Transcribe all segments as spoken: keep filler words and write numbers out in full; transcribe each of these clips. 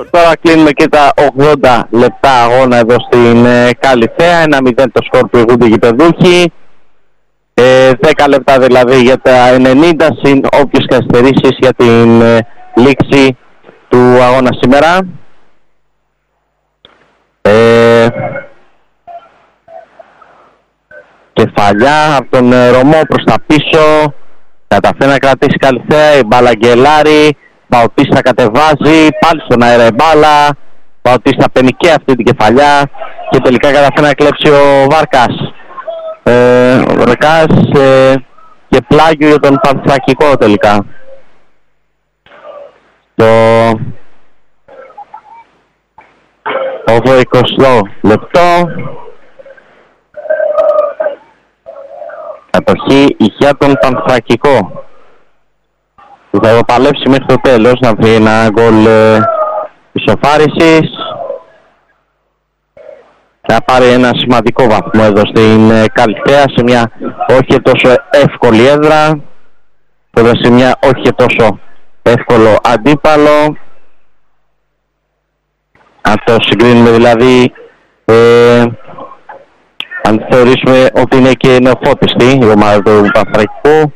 τώρα κλείνουμε και τα ογδόντα λεπτά αγώνα εδώ στην ε, Καλυθέα. ένα μηδέν το σκορ που ηγούνται οι γηπεδούχοι. Ε, δέκα λεπτά δηλαδή για τα ενενήντα συν όποιες καθυστερήσεις για την ε, λήξη του αγώνα σήμερα. Ε, κεφαλιά από τον ε, Ρωμό προς τα πίσω. Καταφέρει να κρατήσει Καλυθέα, η μπάλα γκελάρει. Μπαουτίστα κατεβάζει, πάλι στον αέρα η μπάλα. Μπαουτίστα παίρνει και αυτή την κεφαλιά και τελικά καταφέρει να κλέψει ο Βάρκας. Ε, ο Βάρκας ε, και πλάγιο για τον Πανθρακικό τελικά. Το ογδοηκοστό λεπτό. Κατοχή για τον Πανθρακικό, που θα παλέψει μέχρι το τέλος να βρει ένα γκολ ε, ισοφάρισης και να πάρει ένα σημαντικό βαθμό εδώ στην ε, Καλυθέα σε μια όχι τόσο εύκολη έδρα, σε μια όχι τόσο εύκολο αντίπαλο. Αν το συγκρίνουμε δηλαδή, ε, αν θεωρήσουμε ότι είναι και νεοφώτιστη η ομάδα του Πανθρακικού.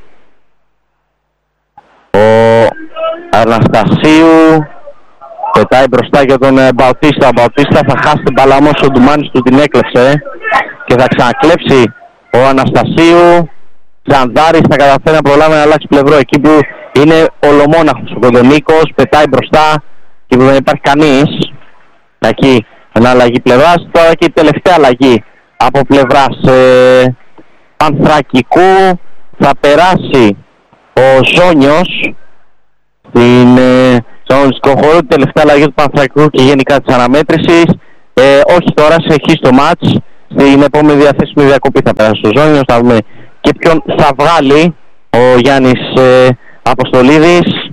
Ο Αναστασίου πετάει μπροστά για τον Μπαουτίστα. Ο Μπαουτίστα θα χάσει την μπάλα, όμως ο Ντουμάνης του την έκλεψε και θα ξανακλέψει ο Αναστασίου. Ζανδάρης θα καταφέρει να προλάβει να αλλάξει πλευρό εκεί που είναι ολομόναχος ο Κοντονίκος. Πετάει μπροστά και που δεν υπάρχει κανείς. Εκεί ένα αλλαγή πλευράς. Τώρα και η τελευταία αλλαγή από πλευράς ε, Πανθρακικού. Θα περάσει ο Ζώνιος στην ε, στον οριστικό χώρο, την τελευταία αλλαγή του Πανθρακικού και γενικά της αναμέτρησης. Ε, όχι τώρα, συνεχίσει το μάτς. Στην επόμενη διαθέσιμη διακοπή θα περάσει ο Ζώνιος. Θα δούμε και ποιον θα βγάλει ο Γιάννης ε, Αποστολίδης.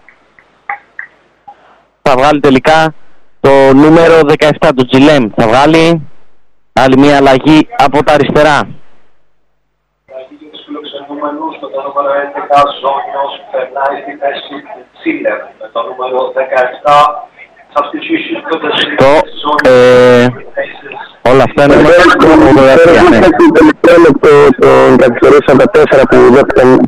Θα βγάλει τελικά το νούμερο δεκαεπτά του Τζιλέμ. Θα βγάλει άλλη μια αλλαγή από τα αριστερά. Στο το νούμερο έντεκα Ζώνιος περνάει στη θέση του Τσίλερ με το νούμερο δεκαεπτά. Στο, ε, όλα αυτά είναι μέσα στην φωτογραφία, ναι. Τον καθυστερήσαν τα τέσσερα που δέχτηκαν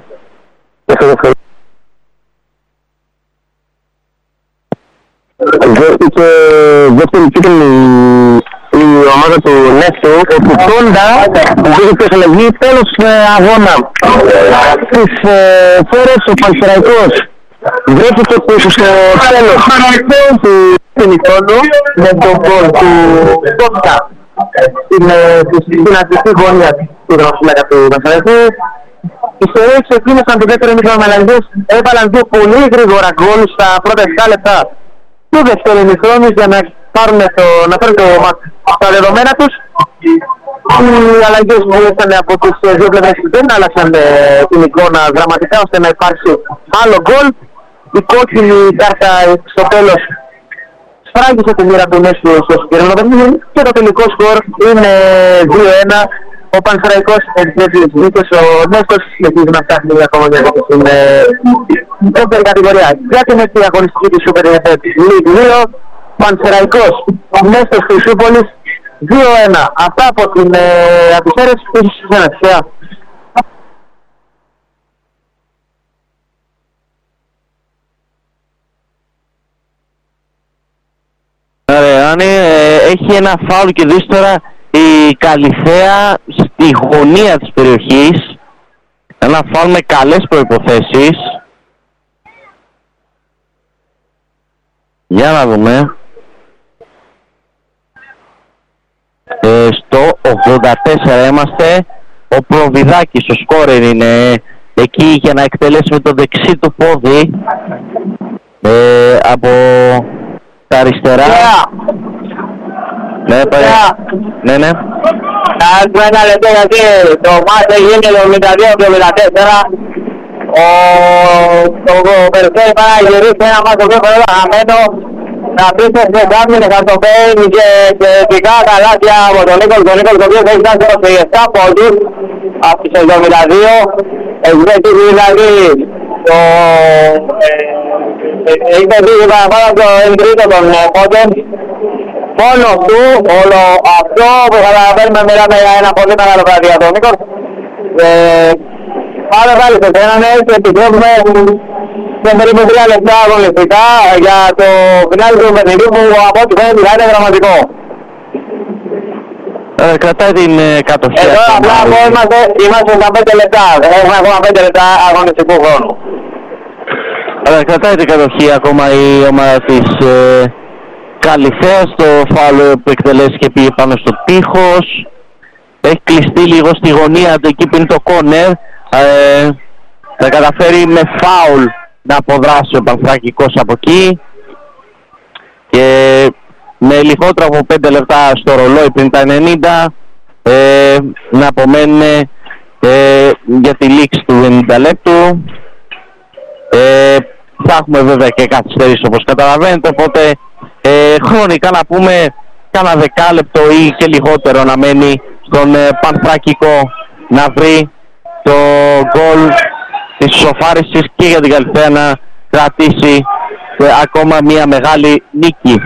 δέχτηκε δεύτερη κίτρινη η ομάδα του Νέστου, όπου Τόντα βγήκε σε αλλαγή τέλος αγώνα. Στις φόρες ο Πανσεραϊκός βρέθηκε πίσω στο τέλος του ημιχρόνου με τον γκολ του Τόντα στην αντιστή γωνία του δρομοσύλλακα του Πανσεραϊκού. Οι ιστορίες ξεκίνησαν το δεύτερο ημιχρόνο με αλλαγές, έβαλαν δύο πολύ γρήγορα γκολ στα πρώτα επτά λεπτά του δεύτερου ημιχρόνου για να πάρουν το, να φέρουν το μάτς στα δεδομένα τους. Οι αλλαγές που ήρθαν από τις δύο πλευρές δεν άλλαξαν ε, την εικόνα δραματικά ώστε να υπάρξει άλλο γκολ. Η κόκκινη κάρτα στο τέλος σφράγγισε τη μοίρα του Νέστου στο συγκεκριμένο παιχνίδι και το τελικό σκορ είναι δύο ένα. Ο Πανσεραϊκός έχει δίκες, ο Νέστος συνεχίζει να φτιάχνει ακόμα μια δίκη στην δεύτερη κατηγορία. Για την έτσι αγωνιστική της Super League δύο, Πανσεραϊκός, Νέστος Χρυσούπολης δύο ένα. Αυτά από την αντιστέρεση που έχει στις ένας. Ωραία, έχει ένα φάουλ και δεις τώρα η Καλυθέα στη γωνία της περιοχής. Ένα φάουλ με καλές προϋποθέσεις. Για να δούμε. Ε, στο ογδόντα τέσσερα είμαστε. Ο Προβιδάκης, ο σκόρερ, είναι εκεί για να εκτελέσει με το δεξί του πόδι ε, από τα αριστερά. Yeah. Ναι, πάει. Yeah. Ναι, ναι. Άκου ένα λεπτό γιατί το μάτι έγινε το εβδομήντα δύο εβδομήντα τέσσερα. Ο Περσέλ πάει να γυρίσει ένα μάτι το πιο παραγραμμένο. Να πείτε σε κάποιον Χαρτοπέιν και ειδικά καλάθια από τον Νίκολ. Τον Νίκολ το οποίο έχει φτάσει σε επτά πόντους από τις εβδομήντα δύο. Έχει δηλαδή το... Είχε δει παραπάνω το εντρίτο των πόντων. Μόνο του, όλο αυτό που καταλαβαίνουμε μιλάμε για ένα πολύ μεγάλο βράδυ για τον Νίκος. Πάμε πάλι σε φαίνανε και επιστρέφουμε σε περίπου τρία λεπτά αγωνιστικά για το φινάλι του παιχνιδιού που από ό,τι φαίνεται θα είναι δραματικό. Ε, κρατάει την ε, κατοχή. Εδώ απλά από είμαστε, είμαστε στα πέντε λεπτά, έχουμε ακόμα πέντε λεπτά αγωνιστικού χρόνου. Ε, κρατάει την κατοχή ακόμα η ομάδα της ε, Καλυθέας. Το φάουλ που εκτελέστηκε πήγε πάνω στο τείχος. Έχει κλειστεί λίγο στη γωνία του εκεί που είναι το κόνερ. Ε, θα καταφέρει με φάουλ να αποδράσει ο Πανθρακικός από εκεί. Και με λιγότερο από πέντε λεπτά στο ρολόι πριν τα ενενήντα ε, να απομένουν ε, για τη λήξη του ενενήντα λεπτού. Ε, θα έχουμε βέβαια και καθυστερήσεις όπως καταλαβαίνετε, οπότε ε, χρονικά να πούμε κάνα δεκάλεπτο ή και λιγότερο να μένει στον ε, Πανθρακικό να βρει το γκολ της ισοφάρισης και για την Καλυθέα να κρατήσει ε, ακόμα μια μεγάλη νίκη.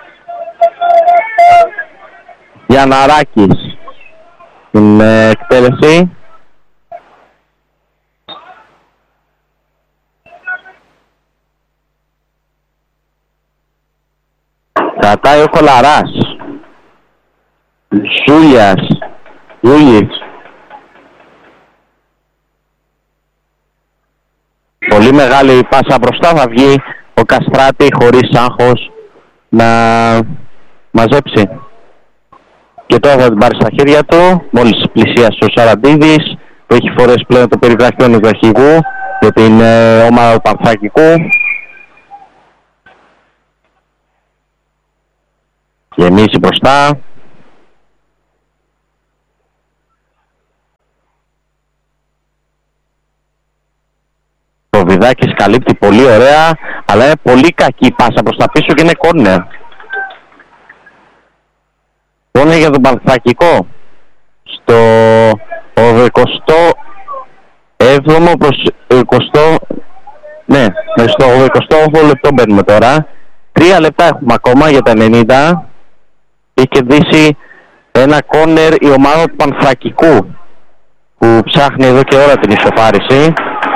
Γιανναράκης στην ε, εκτέλεση. Κρατάει ο Κολαράς. Ζούλιας. Ζούλης. Πολύ μεγάλη πάσα μπροστά, θα βγει ο Καστράτη χωρίς άγχος να μαζέψει. Και τώρα θα την πάρει στα χέρια του, μόλις πλησίασε ο Σαραντίδης, που έχει φορέσει πλέον το περιβραχιόνιο του αρχηγού για την ε, ομάδα του Πανθρακικού. Γεμίσει μπροστά. Ο Βιδάκης καλύπτει πολύ ωραία, αλλά είναι πολύ κακή πάσα προς τα πίσω και είναι κόρνερ. Κόρνερ για τον Πανθρακικό. Στο ογδοηκοστό έβδομο προς εικοστό, ναι, στο ογδοηκοστό όγδοο λεπτό μπαίνουμε τώρα. Τρία λεπτά έχουμε ακόμα για τα ενενήντα. Έχει κερδίσει ένα κόρνερ η ομάδα του Πανθρακικού που ψάχνει εδώ και ώρα την ισοφάριση.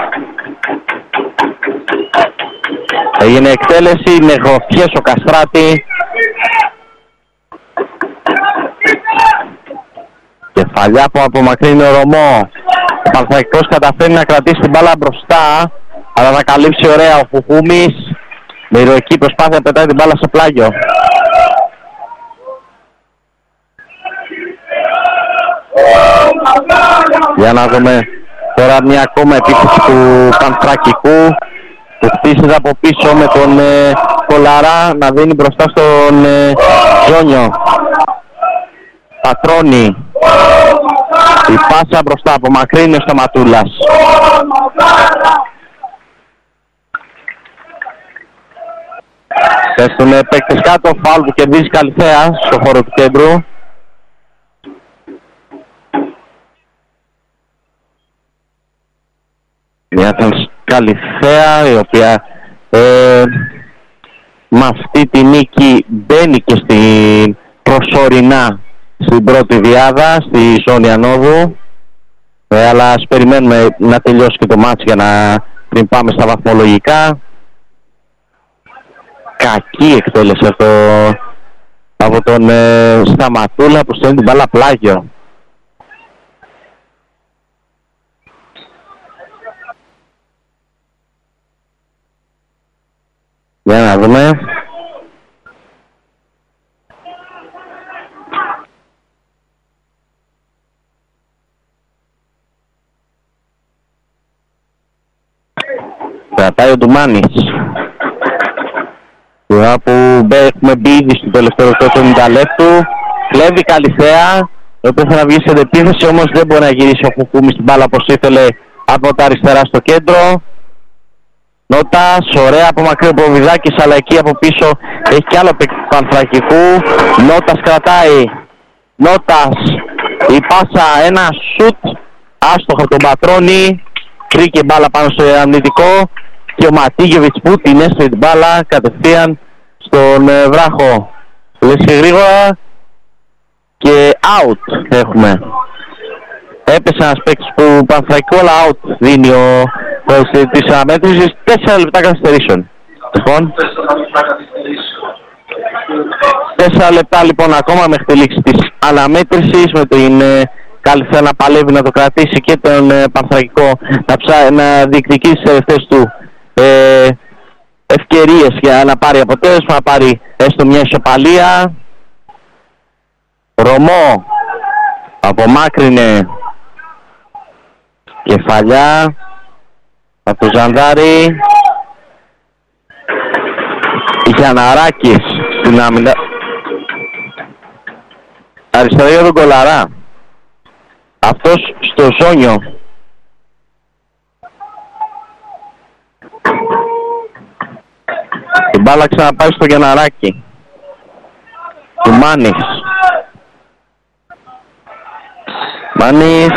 Έγινε εκτέλεση με γροθιές ο Καστράτη. Κεφαλιά που απομακρύνει ο Ρωμό. Ο Πανθρακικός καταφέρει να κρατήσει την μπάλα μπροστά, αλλά να καλύψει ωραία ο Φουχούμης. Με ηρωική προσπάθεια πετάει την μπάλα σε πλάγιο. Για να δούμε τώρα μια ακόμα επίθεση του Πανθρακικού που χτίζεται από πίσω με τον ε, Κολαρά να δίνει μπροστά στον ε, Ζόνιο. Πατρώνει. Η πάσα μπροστά, απομακρύνει ο Σταματούλας. Πέφτουν παίκτες κάτω, φάουλ που κερδίζει Καλυθέα στο χώρο του κέντρου. Μια Καλυθέα η οποία ε, με αυτή τη νίκη μπαίνει και στην προσωρινά στην πρώτη διάδα στη ζώνη ανόδου, ε, αλλά ας περιμένουμε να τελειώσει και το μάτς για να πριν πάμε στα βαθμολογικά. Κακή εκτέλεση αυτό από τον ε, Σταματούλα που στέλνει την μπάλα πλάγιο. Για να δούμε. Κρατάει ο Ντουμάνης. Τώρα που έχουμε μπει ήδη στο τελευταίο λεπτό του ενενήντα λεπτού. Κλέβει Καλυθέα, ο οποίος θα βγει σε επίθεση, όμως δεν μπορεί να γυρίσει ο Φουκούμης στην μπάλα όπως ήθελε από τα αριστερά στο κέντρο. Νότας, ωραία από μακρύ ο Προβιδάκης, αλλά εκεί από πίσω έχει κι άλλο παίκτη του Πανθρακικού. Νότας κρατάει. Νότας, η πάσα, ένα σουτ άστοχο τον Πατρώνη. κρίκε μπάλα πάνω στο αμυντικό και ο Ματίγεβιτς που την έσφερε την μπάλα κατευθείαν στον ε, βράχο. Λες και γρήγορα και out έχουμε. Έπεσε ένας παίκτης που Παναθηναϊκό, αλλά out δίνει ο πρόεδρος της αναμέτρησης. Τέσσερα λεπτά καθυστερήσεων. Λοιπόν, τέσσερα λεπτά λοιπόν ακόμα μέχρι τη λήξη της αναμέτρησης, με την ε, Καλυθέα να παλεύει να το κρατήσει και τον ε, Παναθηναϊκό να, ψά, να διεκδικήσει τις τελευταίες του ε, ευκαιρίες για να πάρει αποτέλεσμα, να πάρει έστω μια ισοπαλία. Ρωμό απομάκρυνε κεφαλιά από το Ζανδάρι. Γιανναράκης στην άμυνα, αριστερά για τον Κολαρά, αυτός στο Ζώνιο. Την μπάλα ξαναπάει στο Γιανναράκη του Μάνης. Μάνης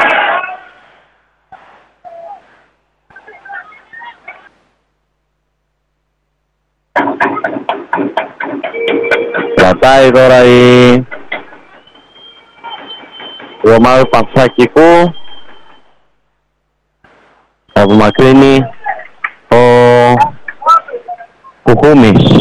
κρατάει τώρα η, η ομάδα του Πανθακικού. Απομακρύνει ο Κουχούμης.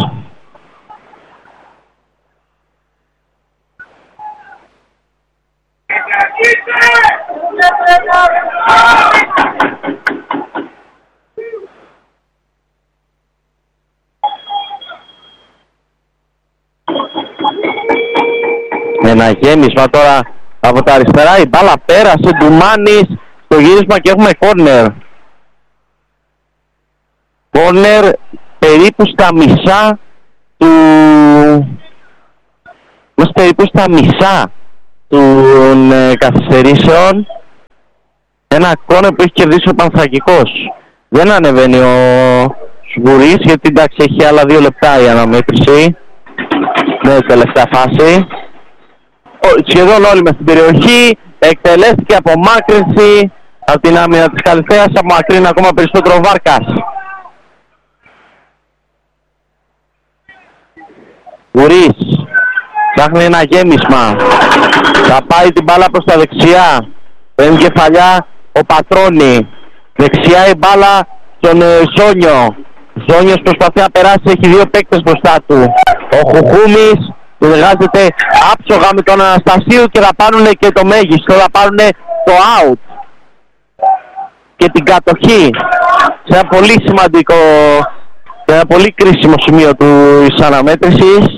Ένα γέμισμα τώρα από τα αριστερά, η μπάλα πέρασε του Μάνης στο γύρισμα και έχουμε κόρνερ. Κόρνερ περίπου στα μισά του... Μας περίπου στα μισά των ε, καθυστερήσεων. Ένα κόρνερ που έχει κερδίσει ο Πανθακικός. Δεν ανεβαίνει ο Σγουρής, γιατί εντάξει έχει άλλα δύο λεπτά η αναμέτρηση. Ναι, τελευταία φάση. Σχεδόν όλοι μες στην περιοχή. Εκτελέστηκε απομάκρυνση από την άμυνα της Καλυθέας. Απομακρύνει ακόμα περισσότερο ο Βάρκας. Γουρής ψάχνει ένα γέμισμα. Θα πάει την μπάλα προς τα δεξιά. Παίρνει κεφαλιά ο Πατρώνη. Δεξιά η μπάλα στον ε, Ζώνιο. Ζώνιος προσπαθεί να περάσει, έχει δύο παίκτες μπροστά του. Ο Χουχούμης συνεργάζεται άψογα με τον Αναστασίου και θα πάρουνε και το μέγιστο, θα πάρουνε το out και την κατοχή σε ένα πολύ σημαντικό, σε ένα πολύ κρίσιμο σημείο της αναμέτρησης.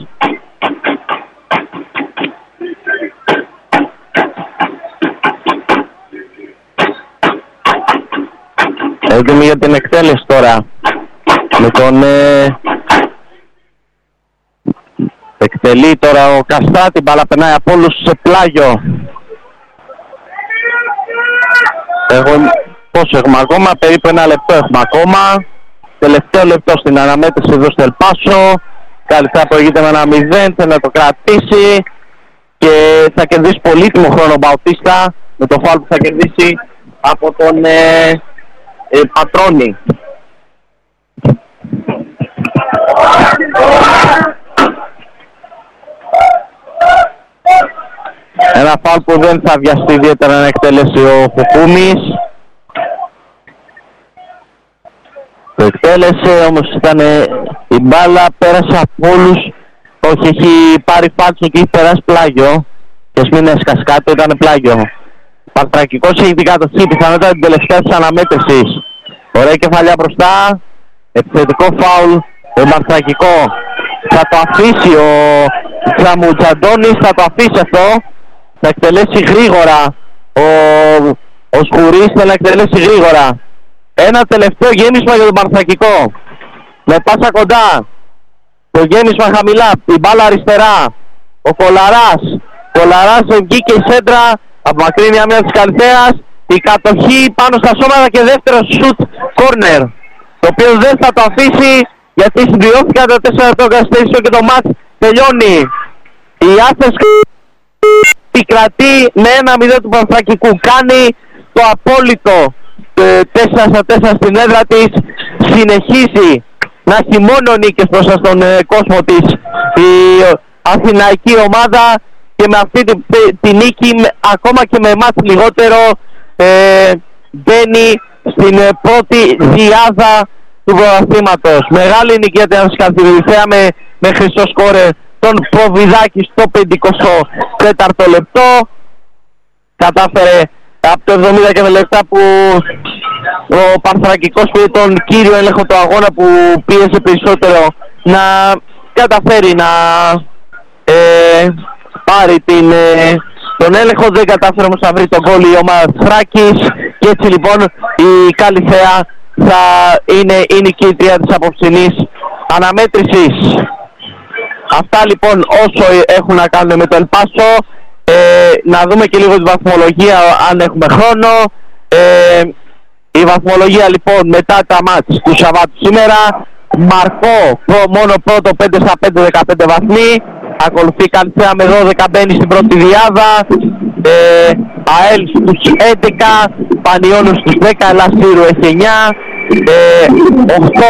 Έτοιμοι για την εκτέλεση τώρα με τον ε, εκτελεί τώρα ο Καστά, την μπάλα περνάει από όλους σε πλάγιο. Έχουμε, πόσο έχουμε ακόμα, περίπου ένα λεπτό έχουμε ακόμα. Τελευταίο λεπτό στην αναμέτρηση εδώ στο Ελπάσο. Καλύτερα προηγείται με ένα μηδέν, θέλει να το κρατήσει και θα κερδίσει πολύτιμο χρόνο ο Μπαουτίστα με το φάουλ που θα κερδίσει από τον ε, ε, Πατρώνη. Ένα φάουλ που δεν θα βιαστεί ιδιαίτερα να εκτελέσει ο Χουκούμης. Το εκτέλεσε, όμως ήταν η μπάλα, πέρασε από όλους. Όχι, έχει πάρει φάλτσο και έχει περάσει πλάγιο. Και ας μην έσκασε κάτω, ήταν πλάγιο. Πανθρακικός έχει την κατοχή, πιθανότητα την τελευταία της αναμέτρησης. Ωραία κεφαλιά μπροστά. Επιθετικό φάουλ, ο Πανθρακικό. Θα το αφήσει ο Τζαμουτζαντώνης, θα το αφήσει αυτό. Θα εκτελέσει γρήγορα ο, ο Σκουρής, θα εκτελέσει γρήγορα. Ένα τελευταίο γέμισμα για τον Πανθρακικό. Με πάσα κοντά. Το γέμισμα χαμηλά, η μπάλα αριστερά. Ο Κολαράς. Κολαράς βγήκε η σέντρα, απομακρύνει άμυνα της Καλυθέας. Η κατοχή πάνω στα σώματα και δεύτερο σουτ κόρνερ. Το οποίο δεν θα το αφήσει, γιατί συμπληρώθηκαν τα τέσσερα το καθυστερήσεων και το μάτς τελειώνει. Η Άθες επικρατεί με ένα μηδέν του Πανθρακικού. Κάνει το απόλυτο τέσσερα στα τέσσερα στην έδρα της, συνεχίζει να έχει μόνο νίκες μπροστά στον ε, κόσμο της η αθηναϊκή ομάδα, και με αυτή τη, τη νίκη με, ακόμα και με μάτς λιγότερο ε, μπαίνει στην ε, πρώτη διάδα του πρωταθλήματος. Μεγάλη νίκη για την Ασκαλφιδιστέα με, με χρυσό σκόρε τον Προβιδάκη στο πενηκοστό τέταρτο λεπτό. Κατάφερε από το εβδομήντα και με λεπτά που ο Πανθρακικός πήρε τον κύριο έλεγχο του αγώνα, που πίεσε περισσότερο, να καταφέρει να ε, πάρει την, ε, τον έλεγχο. Δεν κατάφερε όμως να βρει τον γκολ η ομάδα της Θράκης, και έτσι λοιπόν η Καλυθέα θα είναι η νικήτρια της απόψινής αναμέτρησης. Αυτά λοιπόν όσο έχουν να κάνουν με το Ελπάσο. Ε, να δούμε και λίγο τη βαθμολογία αν έχουμε χρόνο. Ε, η βαθμολογία λοιπόν μετά τα μάτς του Σαββάτου σήμερα: Μαρκό μόνο πρώτο, πέντε στα πέντε, δεκαπέντε βαθμοί. Ακολουθεί Καλυθέα με δώδεκα, μπαίνει στην πρώτη διάδα. ε, ΑΕΛ στους έντεκα, Πανιώνος στους δέκα, Ελασσύρου έχει εννιά. ε, οκτώ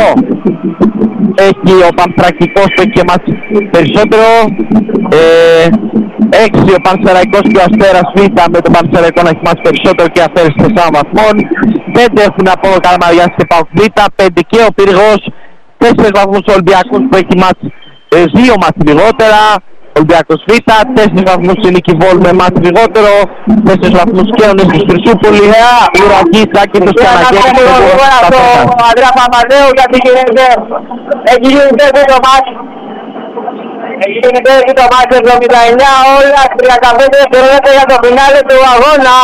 έχει ο Πανθρακικός που έχει και μάτς περισσότερο. ε, έξι ο Πανσεραϊκός και ο Αστέρας Β, με τον Πανσεραϊκό να έχει μάτς περισσότερο και αφαίρεση τεσσάρων βαθμών. πέντε έχουν από ο Καλαμαριάς και ΠΑΟΚ Β, πέντε και ο Πύργος, τέσσερις βαθμούς ο Ολυμπιακός που έχει μάτς δύο μάτς λιγότερα. Ολυμπιακός Β, τέσσερις βαθμούς η Νίκη Βόλ με μάτς λιγότερο, τέσσερις βαθμούς και ο Νέστος Χρυσούπολη, Ουρακή, Σάκητος και Αναγέννης. Ο Ανδρέα Παπαδέου, γιατί γίνεται, έχει γίνει τέτοιο μάτς. Έχει γίνει τέτοιο μάτς εβδομήντα εννιά, όλα τριάντα πέντε δευτερόλεπτα για το φινάλε του αγώνα.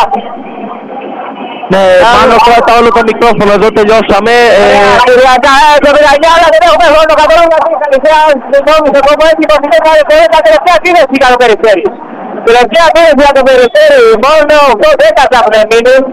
Ναι, πάνω κράτα όλο το μικρόφωνο, εδώ τελειώσαμε. τριάντα εννιά, αλλά δεν έχουμε χρόνο καθόλου να πει Καλυθέα. Νόμιζε κόμμα έτσι πως είναι τα τελευταία πίνεση για το Περιστέρι. Τελευταία πίνεση για το Περιστέρι, μόνο οκτώ δέκα θα έχουν μείνει.